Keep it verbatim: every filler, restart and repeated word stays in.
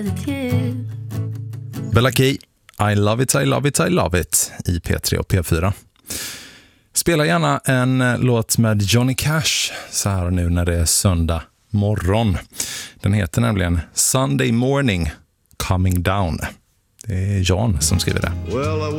Bella Key, I love it, I love it, I love it i P tre och P fyra. Spela gärna en låt med Johnny Cash så här nu när det är söndag morgon. Den heter nämligen Sunday Morning Coming Down. Det är Jan som skriver det. Well,